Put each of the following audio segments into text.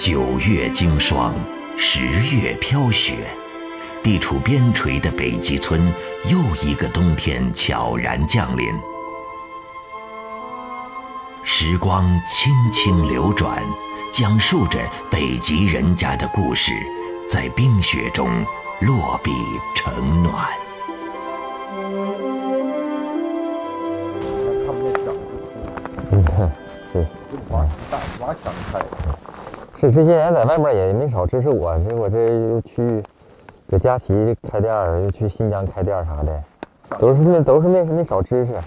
9月经霜，10月飘雪，地处边陲的北极村又一个冬天悄然降临。时光轻轻流转，讲述着北极人家的故事，在冰雪中落笔成暖。 是挖墙开的。是这些年在外面也没少支持我，结果这又去给佳琪开店，又去新疆开店啥的，都是没少支持。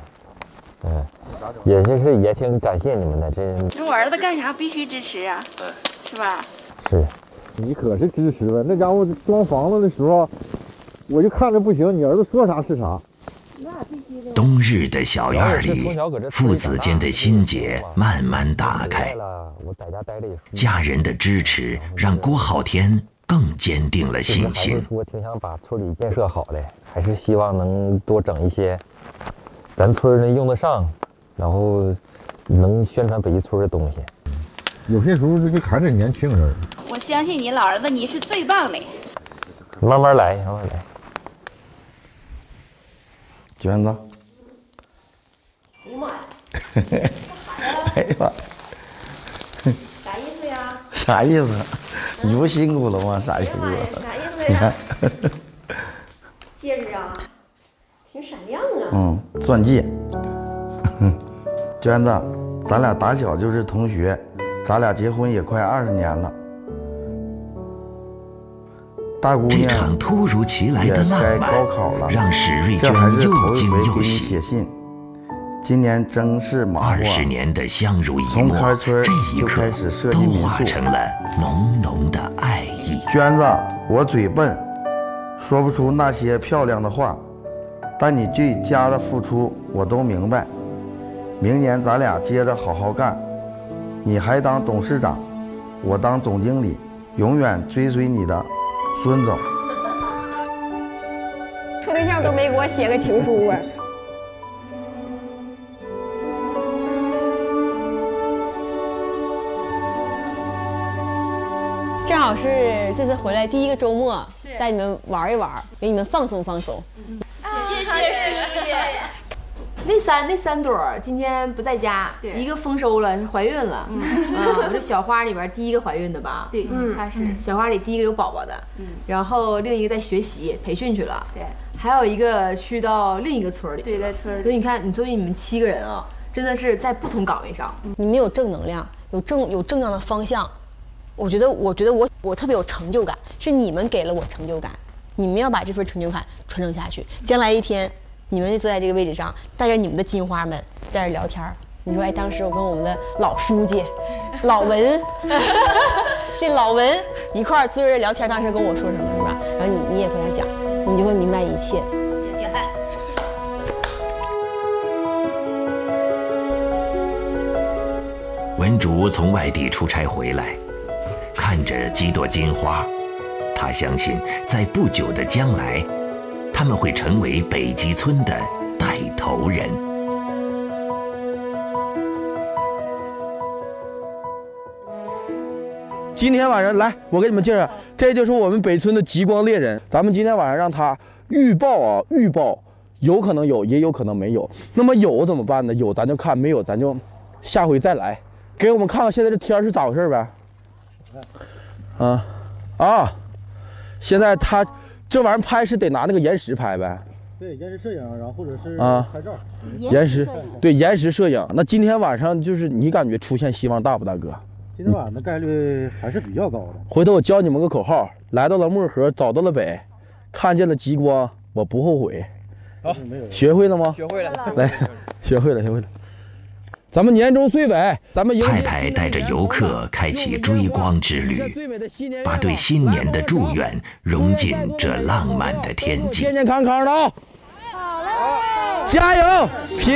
也挺感谢你们的。 我儿子干啥必须支持啊，是吧？ 是。 你可是支持了，那家伙装房子的时候，我就看着不行，你儿子说啥是啥。 冬日的小院里，父子间的心结慢慢打开。家人的支持让郭浩天更坚定了信心。 我挺想把村里建设好的，还是希望能多整一些咱村能用得上，然后能宣传北极村的东西。 有些时候就看着年轻人。 我相信你老儿子，你是最棒的。 慢慢来，慢慢来。 娟子。 哎呀妈呀！ 哎呀， 啥意思呀？ 啥意思？你不辛苦了吗？啥意思？ 啥意思呀？戒指啊，挺闪亮啊。 钻戒。娟子，咱俩打小就是同学，咱俩结婚也快20年了。大姑娘这场突如其来的浪漫高考了， 让史瑞娟又惊又喜。 今年正是马化 20年的相濡以沫，这一刻都化成了浓浓的爱意。 娟子，我嘴笨，说不出那些漂亮的话，但你对家的付出我都明白。明年咱俩接着好好干，你还当董事长，我当总经理，永远追随你的孙总。 处对象都没给我写个情书啊。 正好是这次回来第一个周末，带你们玩一玩，给你们放松放松。 谢谢师姐。 那三朵今天不在家，一个丰收了，是怀孕了。我这小花里边第一个怀孕的吧？ 对，她是小花里第一个有宝宝的。然后另一个在学习培训去了。 对， 还有一个去到另一个村里。 对，在村里。 所以你看，所以你们7个人啊，真的是在不同岗位上。 你们有正能量，有正向的方向。我觉得我特别有成就感，是你们给了我成就感，你们要把这份成就感传承下去。将来一天，你们坐在这个位置上，带着你们的金花们在这聊天，你说哎，当时我跟我们的老书记老文这老文一块坐着聊天，当时跟我说什么是吧？然后你也和他讲，你就会明白一切。 厉害。 文竹从外地出差回来，看着几朵金花，他相信在不久的将来，他们会成为北极村的带头人。 今天晚上来，我给你们介绍，这就是我们北村的极光猎人。咱们今天晚上让他预报，有可能有，也有可能没有。那么有怎么办呢？有咱就看，没有咱就下回再来，给我们看看现在这天是咋回事呗。现在他这玩意儿拍是得拿那个延时拍呗。 对，延时摄影，然后或者是拍照。 延时，对，延时摄影。那今天晚上就是你感觉出现希望大不大，哥？ 今天晚上的概率还是比较高的。 回头我教你们个口号：来到了漠河，找到了北，看见了极光，我不后悔。 好， 学会了吗？ 学会了。 来，学会了。咱们年终岁尾， 派派带着游客开启追光之旅，把对新年的祝愿融进这浪漫的天际。 健健康康的啊！好嘞，加油！